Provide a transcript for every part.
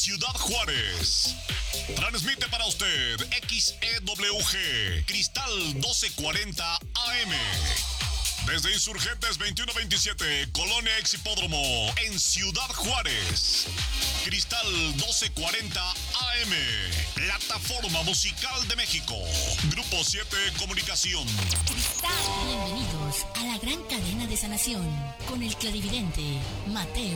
Ciudad Juárez. Transmite para usted XEWG Cristal 1240 AM. Desde Insurgentes 2127, Colonia Exhipódromo, en Ciudad Juárez. Cristal 1240 AM. Plataforma Musical de México. Grupo 7 Comunicación. Cristal. Bienvenidos a la gran cadena de sanación con el clarividente Mateo.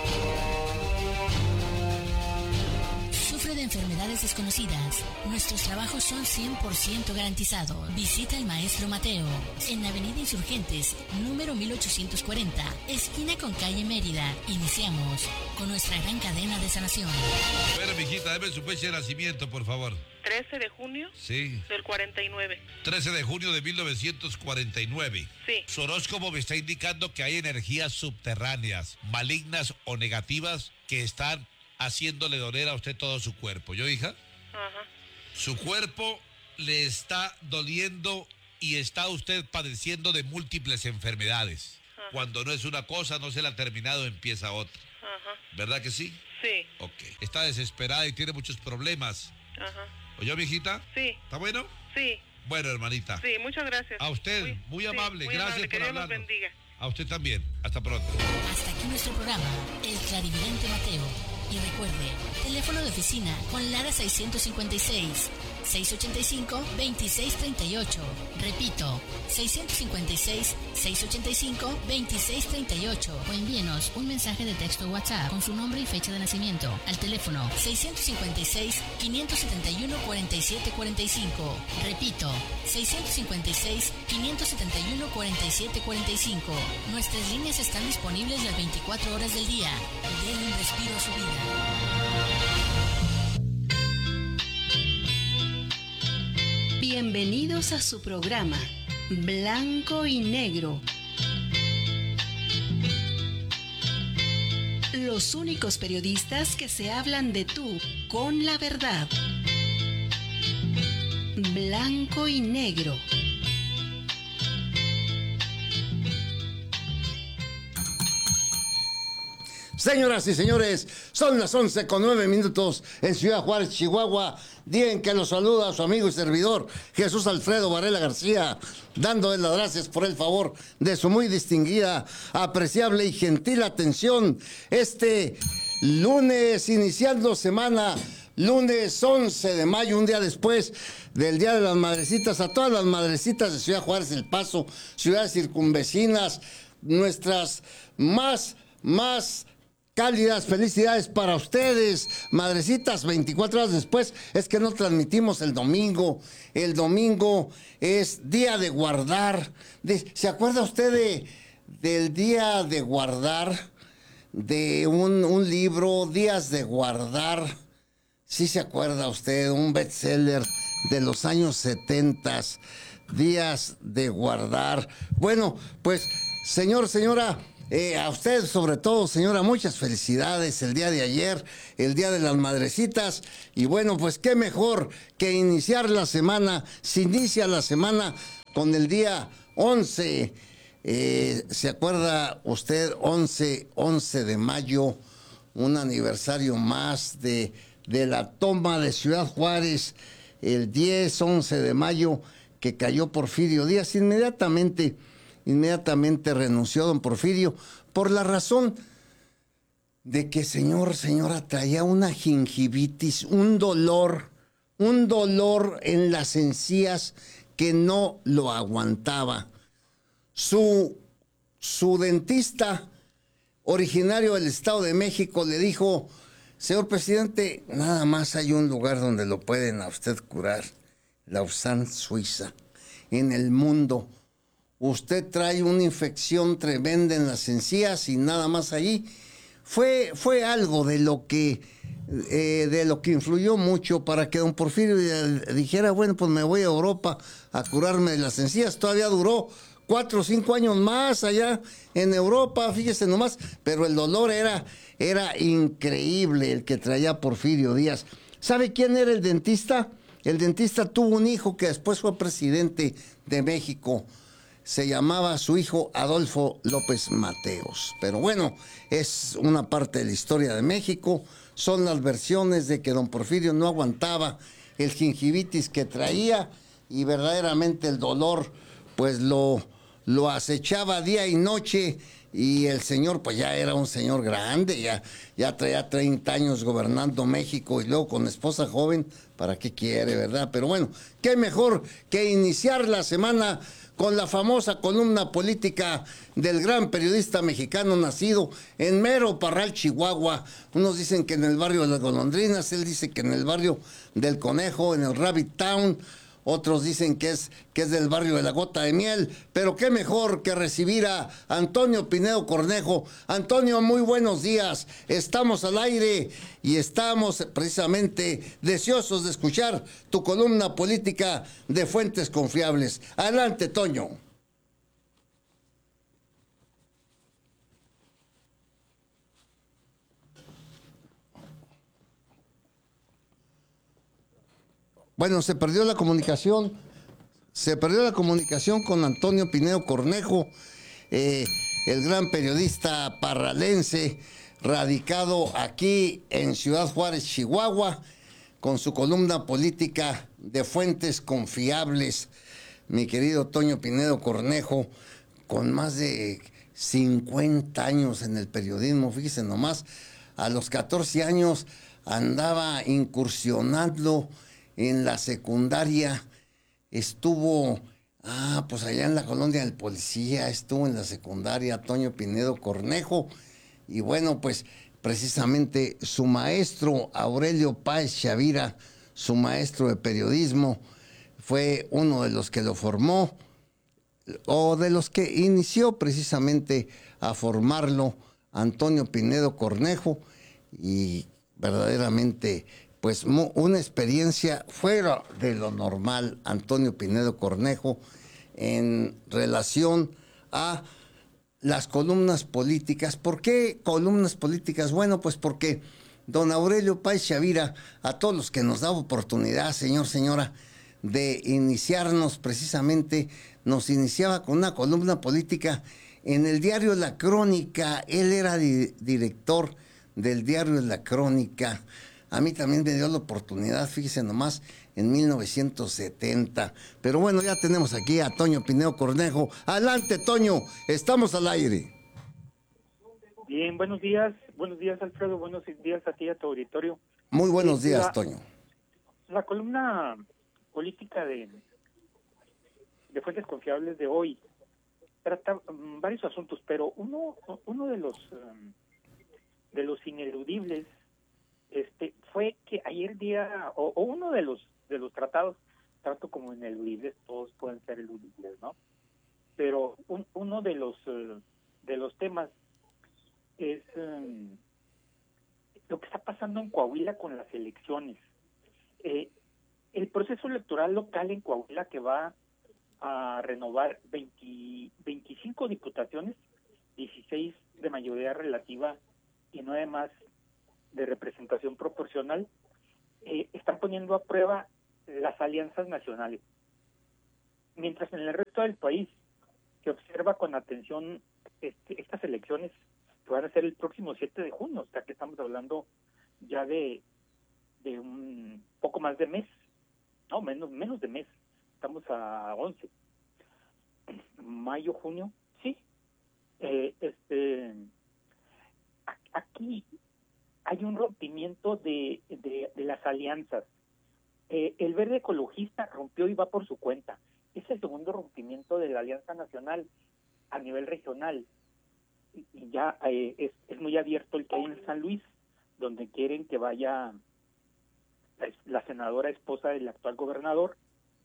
Sufre de enfermedades desconocidas. Nuestros trabajos son 100% garantizados. Visita al maestro Mateo en Avenida Insurgentes, número 1840, esquina con calle Mérida. Iniciamos con nuestra gran cadena de sanación. Bueno, mijita, dame su fecha de nacimiento, por favor. 13 de junio Sí. del 49. 13 de junio de 1949. Sí. Su horóscopo me está indicando que hay energías subterráneas, malignas o negativas, que están haciéndole doler a usted todo su cuerpo. ¿Yo, hija? Ajá. Su cuerpo le está doliendo y está usted padeciendo de múltiples enfermedades. Ajá. Cuando no es una cosa, no se la ha terminado, empieza otra. Ajá. ¿Verdad que sí? Sí. Ok. Está desesperada y tiene muchos problemas. Ajá. ¿Oyó, mijita? Sí. ¿Está bueno? Sí. Bueno, hermanita. Sí, muchas gracias. A usted, muy amable, muy gracias amable. por Que Dios los hablarnos. bendiga. A usted también. Hasta pronto. Hasta aquí nuestro programa, El Clarividente Mateo. Y recuerde, teléfono de oficina con Lara 656 685-2638. Repito, 656-685-2638. O envíenos un mensaje de texto WhatsApp con su nombre y fecha de nacimiento al teléfono 656-571-4745. Repito, 656-571-4745. Nuestras líneas están disponibles las 24 horas del día. Denle un respiro a su vida. Bienvenidos a su programa Blanco y Negro. Los únicos periodistas que se hablan de tú con la verdad. Blanco y Negro. Señoras y señores, son las 11:09 en Ciudad Juárez, Chihuahua, día en que los saluda su amigo y servidor Jesús Alfredo Varela García, dándole las gracias por el favor de su muy distinguida, apreciable y gentil atención este lunes, iniciando semana, lunes 11 de mayo, un día después del Día de las Madrecitas. A todas las madrecitas de Ciudad Juárez, El Paso, ciudades circunvecinas, nuestras más cálidas felicidades para ustedes, madrecitas. 24 horas después es que no transmitimos el domingo. El domingo es día de guardar. ¿Se acuerda usted del día de guardar? De un libro, Días de Guardar. Sí se acuerda usted, un bestseller de los años 70, Días de Guardar. Bueno, pues, señora, a usted sobre todo, señora, muchas felicidades el día de ayer, el Día de las Madrecitas. Y bueno, pues qué mejor que iniciar la semana. Se inicia la semana con el día 11. ¿Se acuerda usted? 11 de mayo, un aniversario más de la toma de Ciudad Juárez, el 11 de mayo, que cayó Porfirio Díaz. Inmediatamente renunció don Porfirio por la razón de que señora, traía una gingivitis, un dolor en las encías que no lo aguantaba. Su dentista, originario del Estado de México, le dijo: señor presidente, nada más hay un lugar donde lo pueden a usted curar, Lausanne, Suiza, en el mundo. Usted trae una infección tremenda en las encías y nada más allí. Fue algo de lo que influyó mucho para que don Porfirio dijera: bueno, pues me voy a Europa a curarme de las encías. Todavía duró 4 o 5 años más allá en Europa, fíjese nomás, pero el dolor era increíble el que traía Porfirio Díaz. ¿Sabe quién era el dentista? El dentista tuvo un hijo que después fue presidente de México. Se llamaba su hijo Adolfo López Mateos. Pero bueno, es una parte de la historia de México. son las versiones de que don Porfirio no aguantaba el gingivitis que traía y verdaderamente el dolor pues lo acechaba día y noche, y el señor pues ya era un señor grande, ya traía 30 años gobernando México y luego con esposa joven, ¿para qué quiere, verdad? Pero bueno, qué mejor que iniciar la semana con la famosa columna política del gran periodista mexicano nacido en Mero Parral, Chihuahua. Unos dicen que en el barrio de las Golondrinas, él dice que en el barrio del Conejo, en el Rabbit Town. Otros dicen que es del barrio de la Gota de Miel, pero qué mejor que recibir a Antonio Pinedo Cornejo. Antonio, muy buenos días. Estamos al aire y estamos precisamente deseosos de escuchar tu columna política de fuentes confiables. Adelante, Toño. Bueno, se perdió la comunicación con Antonio Pinedo Cornejo, el gran periodista parralense, radicado aquí en Ciudad Juárez, Chihuahua, con su columna política de fuentes confiables. Mi querido Toño Pinedo Cornejo, con más de 50 años en el periodismo, fíjese nomás, a los 14 años andaba incursionando en la secundaria, estuvo, pues allá en la colonia del Policía, estuvo en la secundaria Toño Pinedo Cornejo, y bueno, pues precisamente su maestro Aurelio Páez Chavira, su maestro de periodismo, fue uno de los que lo formó, o de los que inició precisamente a formarlo Antonio Pinedo Cornejo, y verdaderamente pues una experiencia fuera de lo normal, Antonio Pinedo Cornejo, en relación a las columnas políticas. ¿Por qué columnas políticas? Bueno, pues porque don Aurelio Páez Chavira, a todos los que nos da oportunidad, señor, señora, de iniciarnos precisamente, nos iniciaba con una columna política en el diario La Crónica. Él era director del diario La Crónica. A mí también me dio la oportunidad, fíjese nomás, en 1970. Pero bueno, ya tenemos aquí a Toño Pinedo Cornejo. Adelante, Toño, estamos al aire. Bien, buenos días Alfredo, buenos días a ti y a tu auditorio. Muy buenos días, Toño. La columna política de fuentes confiables de hoy trata varios asuntos, pero uno de los ineludibles fue que ayer día, o uno de los tratados, tanto como ineludibles, todos pueden ser eludibles, ¿no? Pero uno de los temas es lo que está pasando en Coahuila con las elecciones. El proceso electoral local en Coahuila, que va a renovar 25 diputaciones, 16 de mayoría relativa y 9 más de representación proporcional, están poniendo a prueba las alianzas nacionales. Mientras en el resto del país se observa con atención estas elecciones que van a ser el próximo 7 de junio, o sea que estamos hablando ya de un poco más de mes, no, menos de mes, estamos a 11, mayo, junio, sí, aquí hay un rompimiento de las alianzas. El Verde Ecologista rompió y va por su cuenta. Es el segundo rompimiento de la Alianza Nacional a nivel regional. Y ya es muy abierto el que hay en San Luis, donde quieren que vaya la senadora esposa del actual gobernador,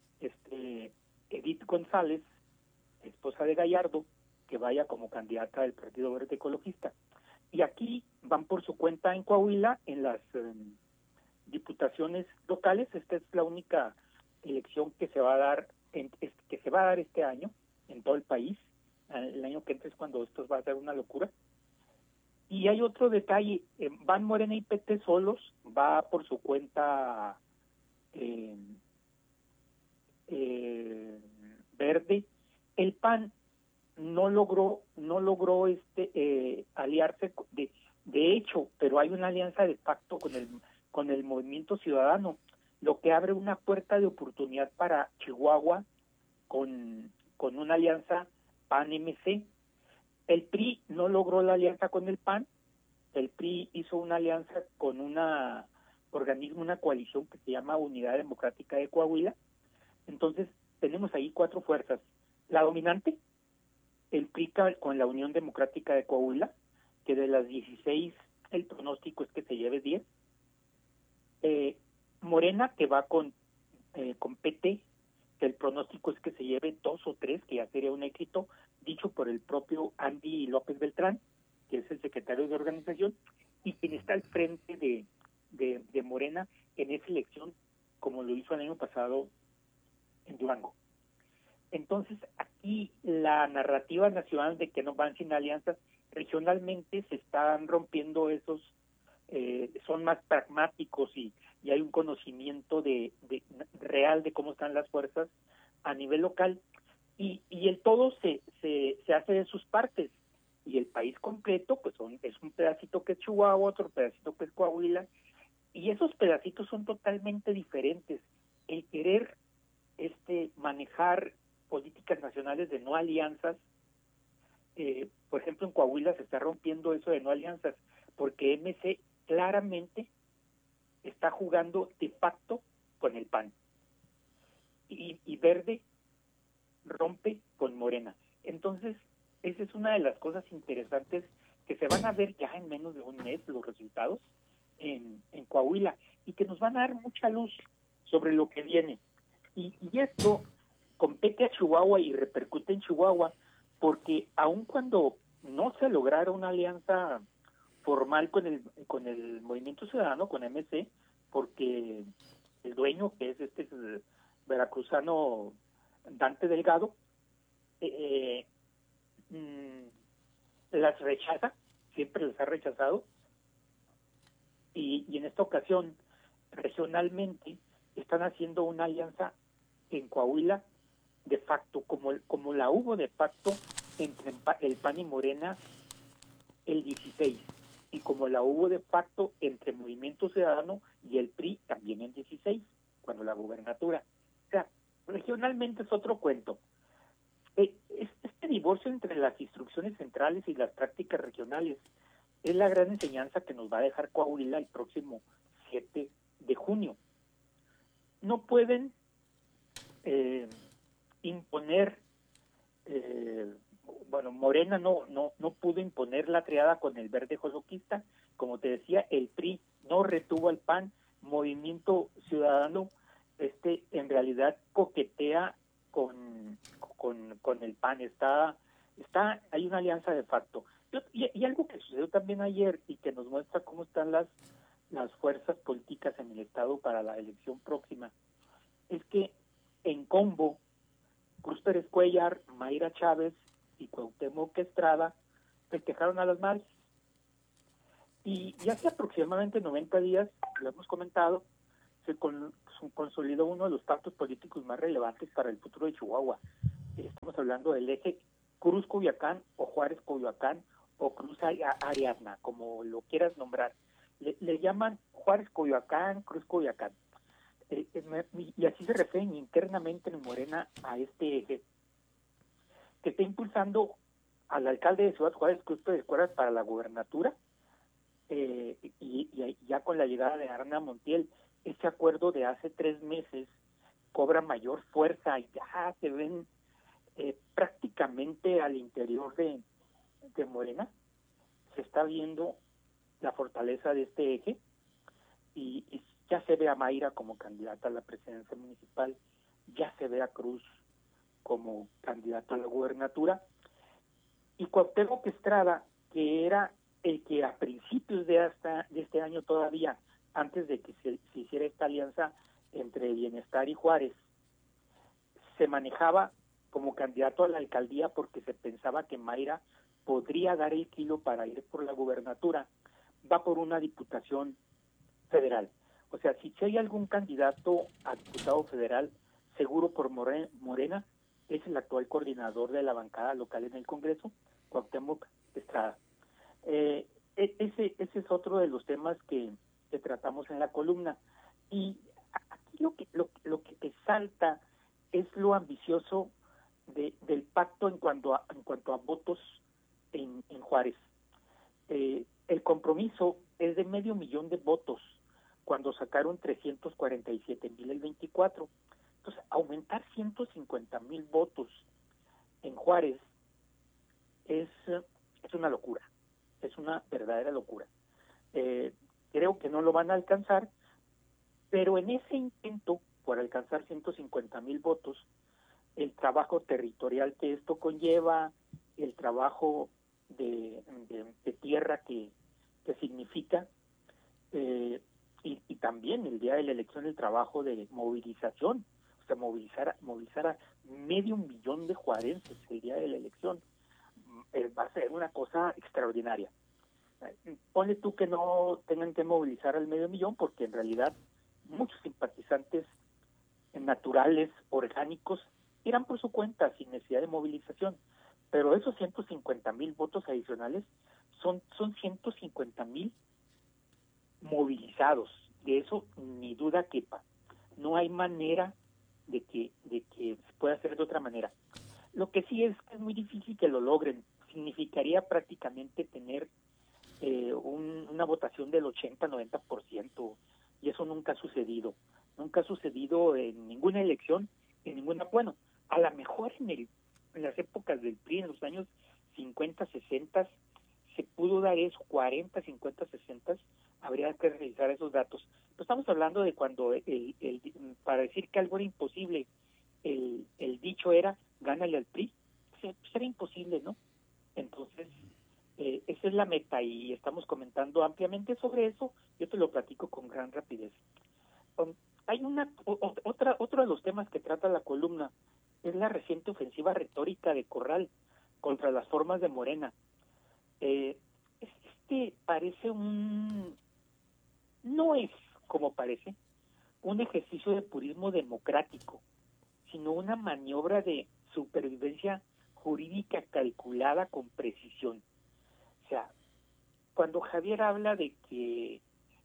Edith González, esposa de Gallardo, que vaya como candidata del Partido Verde Ecologista. Y aquí van por su cuenta en Coahuila, en las diputaciones locales. Esta es la única elección que se va a dar este año en todo el país. El año que entra es cuando esto va a ser una locura. Y hay otro detalle, van Morena y PT solos, va por su cuenta Verde. El PAN no logró aliarse De hecho, pero hay una alianza de facto con el Movimiento Ciudadano, lo que abre una puerta de oportunidad para Chihuahua con una alianza PAN-MC. El PRI no logró la alianza con el PAN, el PRI hizo una alianza con una coalición que se llama Unidad Democrática de Coahuila. Entonces, tenemos ahí 4 fuerzas. La dominante, el PRI con la Unión Democrática de Coahuila, que de las 16, el pronóstico es que se lleve 10. Morena, que va con PT, que el pronóstico es que se lleve 2 o 3, que ya sería un éxito, dicho por el propio Andy López Beltrán, que es el secretario de organización, y quien está al frente de Morena en esa elección, como lo hizo el año pasado en Durango. Entonces, aquí la narrativa nacional de que no van sin alianzas, regionalmente se están rompiendo esos, son más pragmáticos y hay un conocimiento real de cómo están las fuerzas a nivel local, y el todo se hace de sus partes, y el país completo pues es un pedacito que es Chihuahua, otro pedacito que es Coahuila, y esos pedacitos son totalmente diferentes. El querer manejar políticas nacionales de no alianzas, por ejemplo en Coahuila se está rompiendo eso de no alianzas, porque MC claramente está jugando de facto con el PAN, y Verde rompe con Morena. Entonces, esa es una de las cosas interesantes que se van a ver ya en menos de un mes, los resultados en Coahuila, y que nos van a dar mucha luz sobre lo que viene. Y esto compete a Chihuahua y repercute en Chihuahua, porque aun cuando no se lograra una alianza formal con el Movimiento Ciudadano, con MC, porque el dueño, que es el veracruzano Dante Delgado, las rechaza, siempre las ha rechazado, y en esta ocasión regionalmente están haciendo una alianza en Coahuila de facto, como la hubo de facto entre el PAN y Morena el 16, y como la hubo de facto entre Movimiento Ciudadano y el PRI también en 16, cuando la gubernatura. O sea, regionalmente es otro cuento. Este divorcio entre las instrucciones centrales y las prácticas regionales es la gran enseñanza que nos va a dejar Coahuila el próximo 7 de junio. No pueden imponer, Morena no pudo imponer la triada con el Verde joloquista. Como te decía, el PRI no retuvo al PAN. Movimiento Ciudadano en realidad coquetea con el PAN, hay una alianza de facto. Y algo que sucedió también ayer y que nos muestra cómo están las fuerzas políticas en el estado para la elección próxima, es que en combo Cruz Pérez Cuellar, Mayra Chávez y Cuauhtémoc Estrada festejaron a las madres. Y hace aproximadamente 90 días, lo hemos comentado, se consolidó uno de los pactos políticos más relevantes para el futuro de Chihuahua. Estamos hablando del eje Cruz-Coyoacán o Juárez-Coyoacán o Cruz-Ariadna, como lo quieras nombrar. Le llaman Juárez-Coyoacán, Cruz-Coyoacán. Y así se refieren internamente en Morena a este eje, que está impulsando al alcalde de Ciudad Juárez, Cruz Pérez Cuellar, para la gubernatura, y ya con la llegada de Arna Montiel, ese acuerdo de hace 3 meses cobra mayor fuerza y ya se ven prácticamente al interior de Morena, se está viendo la fortaleza de este eje, y ya se ve a Mayra como candidata a la presidencia municipal, ya se ve a Cruz como candidato a la gubernatura, y Cuauhtémoc Estrada, que era el que a principios de este año todavía, antes de que se hiciera esta alianza entre Bienestar y Juárez, se manejaba como candidato a la alcaldía porque se pensaba que Mayra podría dar el kilo para ir por la gubernatura, va por una diputación federal. O sea, si hay algún candidato a diputado federal, seguro por Morena, es el actual coordinador de la bancada local en el Congreso, Cuauhtémoc Estrada. ese es otro de los temas que tratamos en la columna. Y aquí lo que te salta es lo ambicioso del pacto en cuanto a votos en Juárez. El compromiso es de 500,000 de votos cuando sacaron 347,000 el 24. Entonces, aumentar 150,000 votos en Juárez es una locura, es una verdadera locura. Creo que no lo van a alcanzar, pero en ese intento por alcanzar 150,000 votos, el trabajo territorial que esto conlleva, el trabajo de tierra que significa, y también el día de la elección el trabajo de movilización, o sea, movilizar a 500,000 de juarenses el día de la elección, va a ser una cosa extraordinaria. Ponle tú que no tengan que movilizar al 500,000, porque en realidad muchos simpatizantes naturales, orgánicos, irán por su cuenta sin necesidad de movilización, pero esos 150,000 votos adicionales son 150,000 movilizados, de eso ni duda quepa. No hay manera de que se pueda hacer de otra manera. Lo que sí es que es muy difícil que lo logren. Significaría prácticamente tener una votación del 80-90%, y eso nunca ha sucedido. Nunca ha sucedido en ninguna elección, bueno, a lo mejor en las épocas del PRI, en los años 50, 60, se pudo dar eso, 40, 50, 60, habría que revisar esos datos. Pero estamos hablando de cuando para decir que algo era imposible, el dicho era, gánale al PRI, pues era imposible, ¿no? Entonces, esa es la meta y estamos comentando ampliamente sobre eso. Yo te lo platico con gran rapidez. Hay otro de los temas que trata la columna, es la reciente ofensiva retórica de Corral contra las formas de Morena. Parece no es como parece un ejercicio de purismo democrático, sino una maniobra de supervivencia jurídica calculada con precisión. O sea, cuando Javier habla de que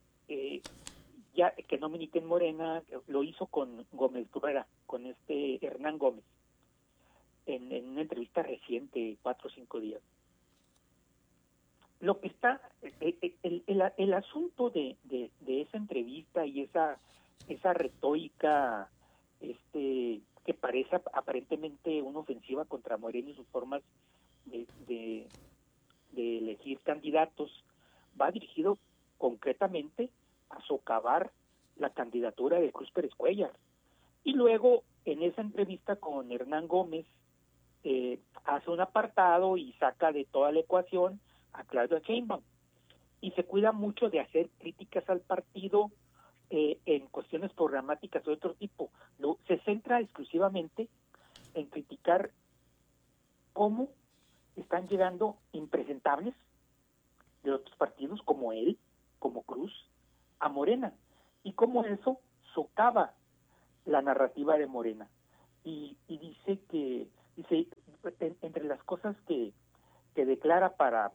que no milita en Morena, lo hizo con Gómez Bruera, con Hernán Gómez, en una entrevista reciente, 4 o 5 días. Lo que está, el asunto de esa entrevista y esa retórica que parece aparentemente una ofensiva contra Morena y sus formas de elegir candidatos, va dirigido concretamente a socavar la candidatura de Cruz Pérez Cuéllar. Y luego, en esa entrevista con Hernán Gómez, hace un apartado y saca de toda la ecuación a Claudia Sheinbaum. Y se cuida mucho de hacer críticas al partido en cuestiones programáticas de otro tipo. Se centra exclusivamente en criticar cómo están llegando impresentables de otros partidos, como él, como Cruz, a Morena, y cómo eso socava la narrativa de Morena. Y dice entre las cosas que declara para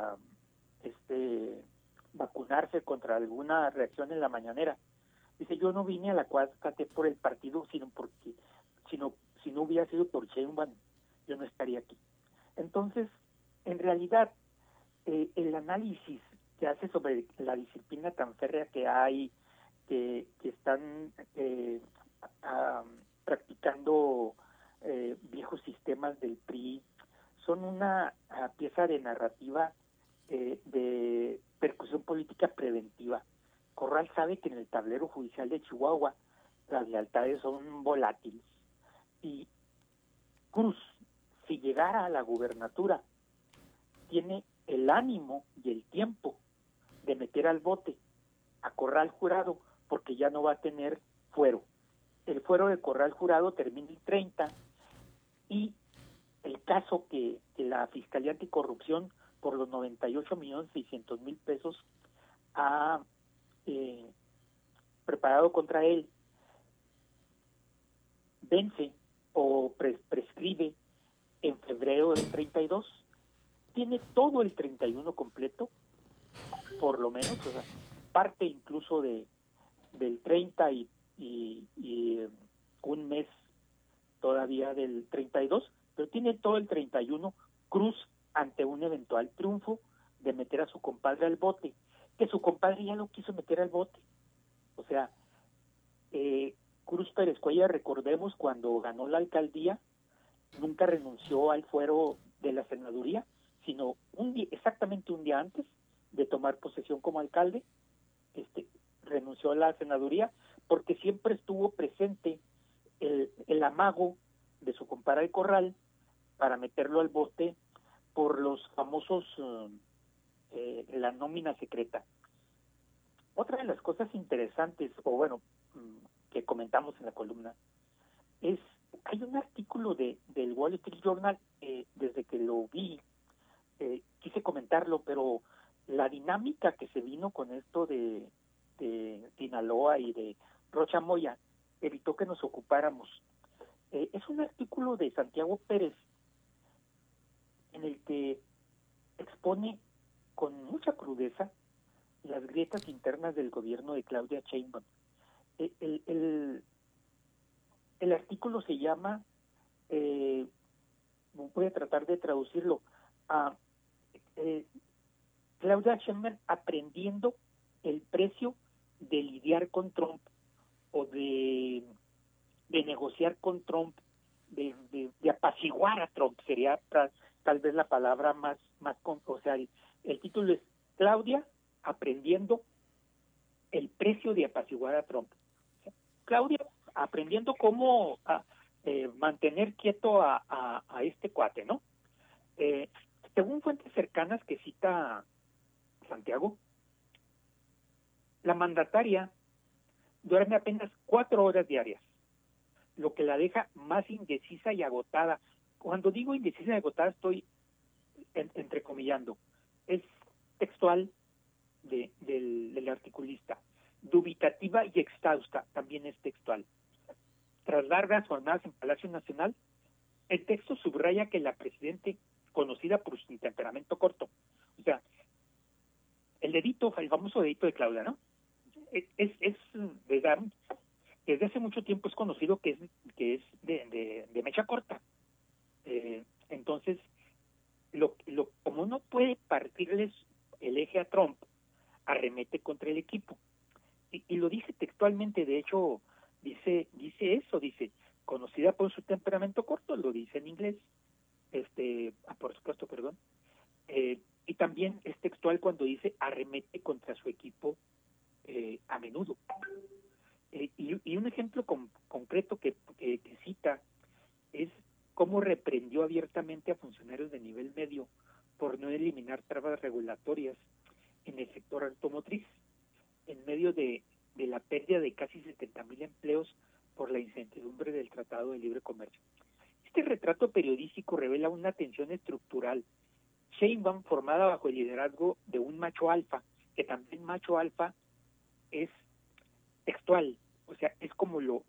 vacunarse contra alguna reacción en la mañanera, dice: yo no vine a la 4T por el partido, si no hubiera sido por Sheinbaum, yo no estaría aquí. Entonces, en realidad, el análisis que hace sobre la disciplina tan férrea que hay, que están practicando viejos sistemas del PRI, son una pieza de narrativa de percusión política preventiva. Corral sabe que en el tablero judicial de Chihuahua las lealtades son volátiles, y Cruz, si llegara a la gubernatura, tiene el ánimo y el tiempo de meter al bote a Corral Jurado, porque ya no va a tener fuero. El fuero de Corral Jurado termina el 30, y el caso que la Fiscalía Anticorrupción, por los 98,600,000 pesos, ha preparado contra él, vence o prescribe en febrero del 32, tiene todo el 31 completo por lo menos, o sea, parte incluso del 30 y un mes todavía del 32, pero tiene todo el 31 Cruz ante un eventual triunfo de meter a su compadre al bote, que su compadre ya lo quiso meter al bote. O sea, Cruz Pérez Cuellar, recordemos, cuando ganó la alcaldía, nunca renunció al fuero de la senaduría, sino exactamente un día antes de tomar posesión como alcalde, renunció a la senaduría porque siempre estuvo presente el amago de su compadre al Corral para meterlo al bote por los famosos la nómina secreta. Otra de las cosas interesantes, o bueno, que comentamos en la columna, hay un artículo del Wall Street Journal, desde que lo vi, quise comentarlo, pero la dinámica que se vino con esto de Sinaloa y de Rocha Moya evitó que nos ocupáramos. Es un artículo de Santiago Pérez en el que expone con mucha crudeza las grietas internas del gobierno de Claudia Sheinbaum. El artículo se llama, voy a tratar de traducirlo, Claudia Sheinbaum aprendiendo el precio de lidiar con Trump o de negociar con Trump, de apaciguar a Trump, sería tal vez la palabra más o sea, el título es Claudia aprendiendo el precio de apaciguar a Trump. Claudia aprendiendo cómo mantener quieto a este cuate, ¿no? Según fuentes cercanas que cita Santiago, la mandataria duerme apenas 4 horas diarias, lo que la deja más indecisa y agotada. Cuando digo indecisa y agotada estoy entrecomillando. Es textual del articulista. Dubitativa y exhausta, también es textual. Tras largas jornadas en Palacio Nacional, el texto subraya que la presidente, conocida por su temperamento corto, o sea, el famoso dedito de Claudia, ¿no? Desde hace mucho tiempo es conocido que es de mecha corta. Entonces, como no puede partirles el eje a Trump, arremete contra el equipo. Y lo dice textualmente, de hecho, dice eso, dice, conocida por su temperamento corto, lo dice en inglés, por supuesto, perdón. Y también es textual cuando dice arremete contra su equipo a menudo. Y un ejemplo concreto que cita es cómo reprendió abiertamente a funcionarios de nivel medio por no eliminar trabas regulatorias en el sector automotriz, en medio de la pérdida de casi 70,000 empleos por la incertidumbre del Tratado de Libre Comercio. Este retrato periodístico revela una tensión estructural. Sheinbaum, formada bajo el liderazgo de un macho alfa, que también macho alfa es textual, o sea, es como lo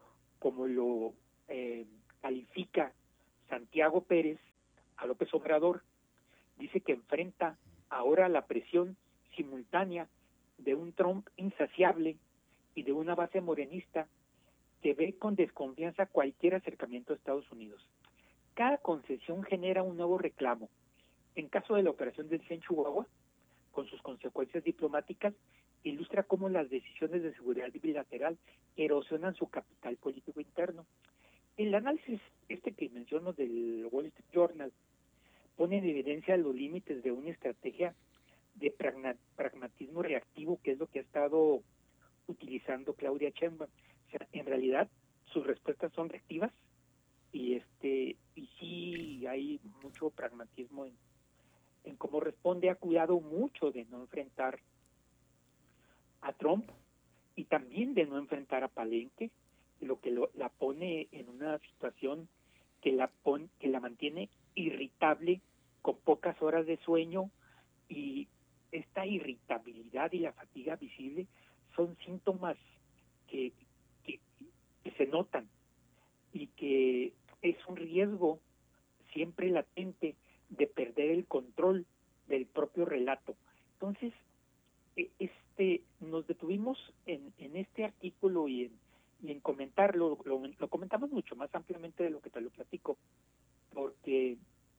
califica Santiago Pérez a López Obrador. Dice que enfrenta ahora la presión simultánea de un Trump insaciable y de una base morenista que ve con desconfianza cualquier acercamiento a Estados Unidos. Cada concesión genera un nuevo reclamo. En caso de la operación del CIE en Chihuahua, con sus consecuencias diplomáticas, ilustra cómo las decisiones de seguridad bilateral erosionan su capital político interno. El análisis que menciono del Wall Street Journal pone en evidencia los límites de una estrategia de pragmatismo reactivo, que es lo que ha estado utilizando Claudia Sheinbaum. O sea, en realidad sus respuestas son reactivas y sí hay mucho pragmatismo en cómo responde. Ha cuidado mucho de no enfrentar a Trump y también de no enfrentar a Palenque, lo que la pone en una situación que la mantiene irritable, con pocas horas de sueño, y esta irritabilidad y la fatiga visible son síntomas que se notan y que es un riesgo siempre latente de perder el control del propio relato. Entonces, nos detuvimos en este artículo y en comentarlo, lo comentamos mucho más ampliamente de lo que te lo platico, porque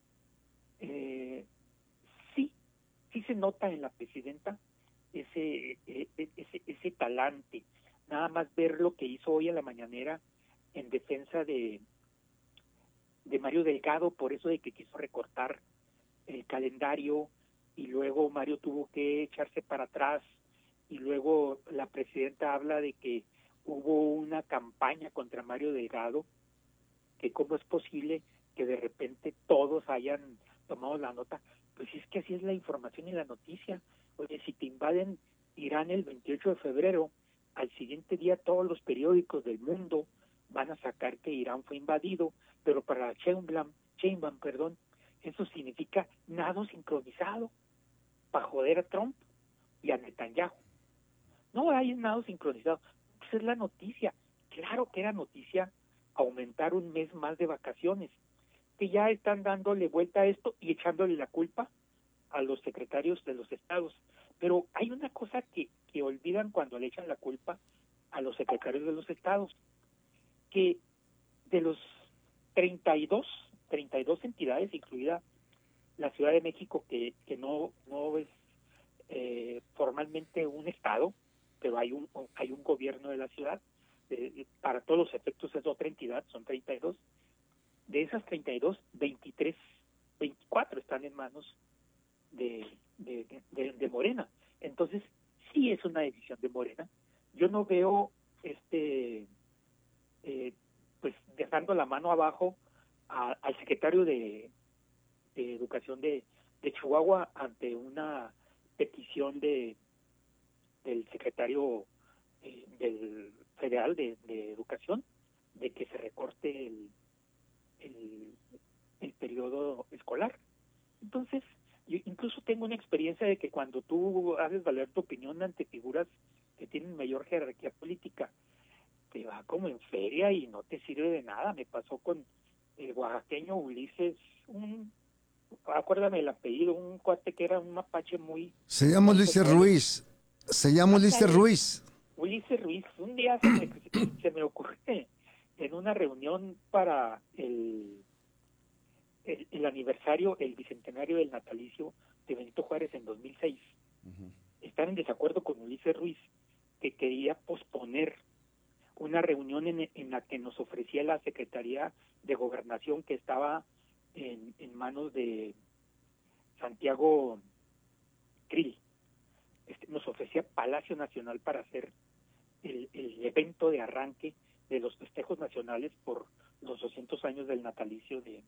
sí se nota en la presidenta ese talante. Nada más ver lo que hizo hoy en la mañanera en defensa de Mario Delgado, por eso de que quiso recortar el calendario, y luego Mario tuvo que echarse para atrás, y luego la presidenta habla de que hubo una campaña contra Mario Delgado, que cómo es posible que de repente todos hayan tomado la nota. Pues es que así es la información y la noticia. Oye, si te invaden Irán el 28 de febrero, al siguiente día todos los periódicos del mundo van a sacar que Irán fue invadido, pero para Sheinbaum, eso significa nado sincronizado para joder a Trump y a Netanyahu. No hay nado sincronizado. Pues es la noticia. Claro que era noticia aumentar un mes más de vacaciones, que ya están dándole vuelta a esto y echándole la culpa a los secretarios de los estados. Pero hay una cosa que olvidan cuando le echan la culpa a los secretarios de los estados, que de los 32 entidades, incluida la Ciudad de México, que no es formalmente un estado, pero hay un gobierno de la ciudad, para todos los efectos es otra entidad, son 32. De esas 32, 24 están en manos de Morena. Entonces, sí es una decisión de Morena. Yo no veo pues dejando la mano abajo al secretario de Educación de Chihuahua ante una petición del secretario del federal de Educación, de que se recorte el periodo escolar. Entonces, yo incluso tengo una experiencia de que cuando tú haces valer tu opinión ante figuras que tienen mayor jerarquía política, te va como en feria y no te sirve de nada. Me pasó con el oaxaqueño Ulises, acuérdame el apellido, un cuate que era un mapache muy... Se llama Ulises Ruiz. Ulises Ruiz. Un día se me ocurre en una reunión para el aniversario, el bicentenario del natalicio de Benito Juárez en 2006, estar en desacuerdo con Ulises Ruiz, que quería posponer una reunión en la que nos ofrecía la Secretaría de Gobernación, que estaba en manos de Santiago Krill. Nos ofrecía Palacio Nacional para hacer el evento de arranque de los festejos nacionales por los 200 años del natalicio de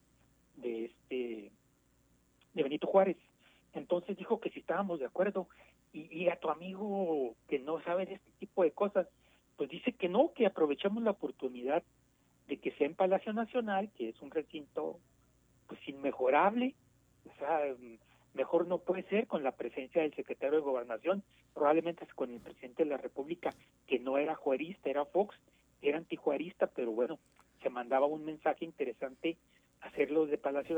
Benito Juárez. Entonces dijo que si estábamos de acuerdo, y a tu amigo que no sabe de este tipo de cosas, pues dice que no, que aprovechamos la oportunidad de que sea en Palacio Nacional, que es un recinto pues inmejorable, o sea, mejor no puede ser, con la presencia del secretario de Gobernación, probablemente con el presidente de la República, que no era juarista, era Fox, era antijuarista, pero bueno, se mandaba un mensaje interesante hacerlo de Palacio